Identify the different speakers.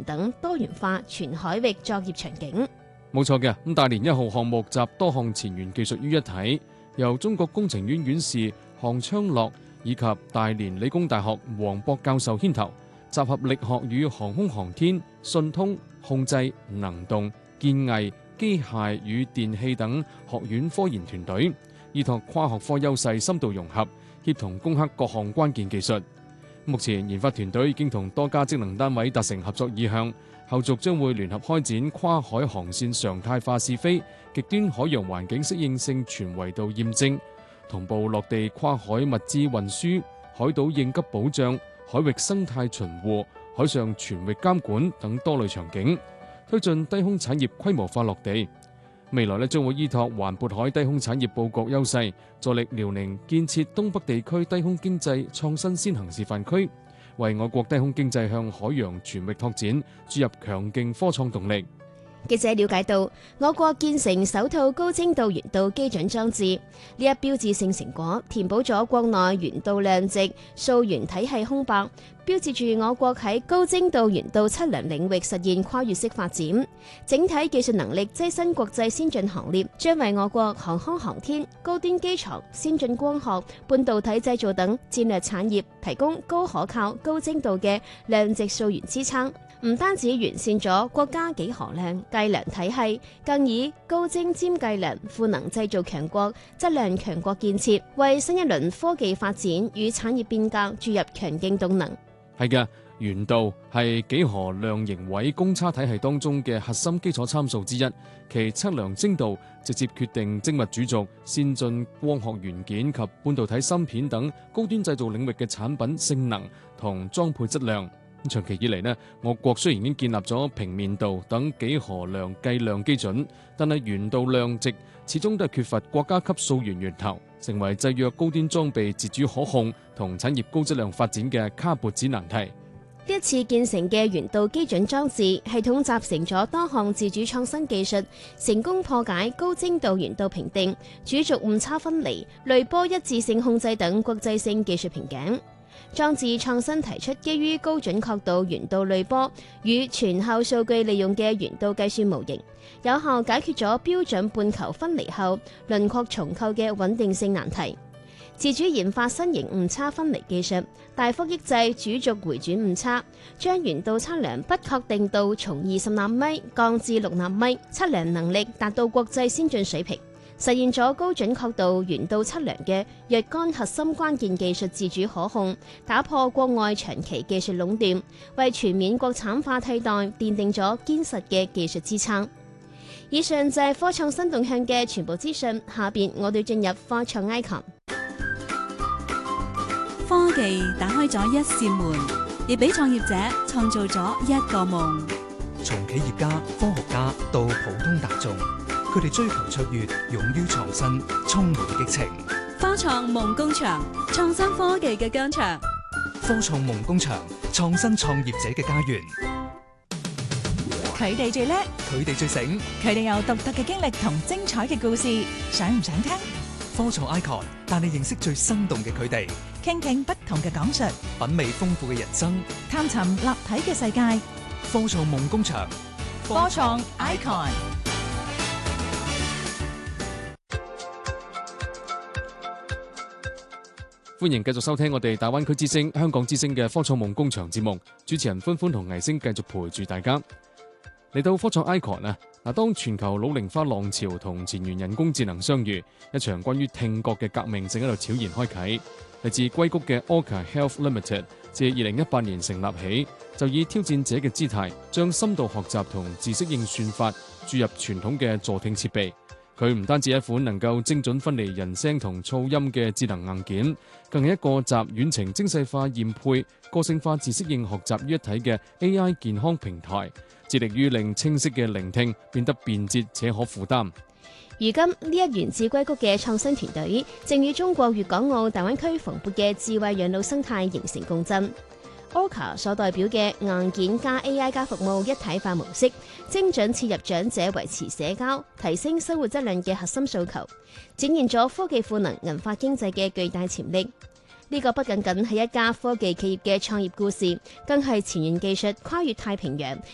Speaker 1: 等多元化全海域作業場景。
Speaker 2: 冇錯嘅，大連1號項目集多項前沿技術於一體，由中國工程院院士項昌樂以及大連理工大學黃博教授牽頭，集合力學與航空航天、信通、控制、能動、建藝、機械與電氣等學院科研團隊，依託跨學科優勢深度融合，協同攻克各項關鍵技術。目前研發團隊已經同多家職能單位達成合作意向，後續將會聯合開展跨海航線常態化試飛、極端海洋環境適應性全維度驗證、同步落地跨海物資運輸、海島應急保障、海域生態巡護、海上全域監管等多類場景，推進低空產業規模化落地。未來將會依託環渤海低空產業佈局優勢，助力遼寧建設東北地區低空經濟創新先行示範區，為我國低空經濟向海洋全域拓展注入強勁科創動力。
Speaker 1: 記者了解到，我國建成首套高精度懸導基準裝置，呢一標誌性成果填補咗國內懸導量值溯源體系空白，標誌住我國喺高精度懸導測量領域實現跨越式發展，整體技術能力躋身國際先進行列，將為我國航空航天、高端機床、先進光學、半導體製造等戰略產業提供高可靠、高精度嘅量值溯源支撐。唔單止完善咗國家幾何量計量體系，更以高精尖計量賦能製造強國、質量強國建設，為新一輪科技發展與產業變革注入強勁動能。
Speaker 2: 係嘅，懸導係幾何量形位公差體系當中嘅核心基礎參數之一，其測量精度直接決定精密主軸、先進光學元件及半導體芯片等高端製造領域嘅產品性能同裝配質量。長期以嚟呢，我國雖然已經建立咗平面導等幾何量計量基準，但係懸導量值始終都係缺乏國家級溯源源頭，成為制約高端裝備自主可控同產業高質量發展嘅卡脖子難題。
Speaker 1: 呢一次建成嘅懸導基準裝置系統集成咗多項自主創新技術，成功破解高精度懸導評定、主軸誤差分離、濾波一致性控制等國際性技術瓶頸。裝置創新提出基於高準確度懸導濾波與全後數據利用嘅懸導計算模型，有效解決咗標準半球分離後輪廓重構嘅穩定性難題。自主研發新型誤差分離技術，大幅抑制主軸回轉誤差，將懸導測量不確定度從20納米降至6納米，測量能力達到國際先進水平，實現咗高準確度懸導測量嘅若干核心關鍵技術自主可控，打破國外長期技術壟斷，為全面國產化替代奠定咗堅實嘅技術支撐。以上就係科創新動向嘅全部資訊，下邊我哋進入科創 icon。
Speaker 3: 科技打開咗一扇門，亦俾創業者創造咗一個夢。
Speaker 4: 從企業家、科學家到普通大眾，佢哋追求卓越，勇於創新，充滿激情。
Speaker 3: 科創夢工場，創新科技嘅疆場。
Speaker 4: 科創夢工場，創新創業者嘅家園。
Speaker 3: 佢哋最叻，
Speaker 4: 佢哋最醒，
Speaker 3: 佢哋有獨特嘅經歷同精彩嘅故事，想唔想聽？
Speaker 4: 科創 icon 帶你認識最生動嘅佢哋，
Speaker 3: 傾聽不同嘅講述，
Speaker 4: 品味豐富嘅人生，
Speaker 3: 探尋立體嘅世界。
Speaker 4: 科創夢工場，
Speaker 3: 科創 icon。
Speaker 2: 歡迎繼續收聽我哋大灣區之聲、香港之聲嘅科創夢工場節目，主持人歡歡同藝星繼續陪住大家。嚟到科創 icon 啊！當全球老齡化浪潮同前沿人工智能相遇，一場關於聽覺嘅革命正喺度悄然開啟。嚟自硅谷嘅 Orca Health Limited 自2018年成立起，就以挑戰者嘅姿態，將深度學習同知識應算法注入傳統嘅助聽設備。佢唔單止一款能夠精準分離人聲同噪音嘅智能硬件，更係一個集遠程精細化驗配、個性化知識應學習於一體嘅 AI 健康平台，致力於令清晰嘅聆聽變得便捷且可負擔。
Speaker 1: 如今呢一源自硅谷嘅創新團隊，正與中國粵港澳大灣區蓬勃嘅智慧養老生態形成共振。Orca 所代表嘅硬件加 AI 加服務一體化模式，精準切入長者維持社交、提升生活質量嘅核心訴求，展現咗科技賦能銀發經濟嘅巨大潛力。呢個不僅僅係一家科技企業嘅創業故事，更係前沿技術跨越太平洋、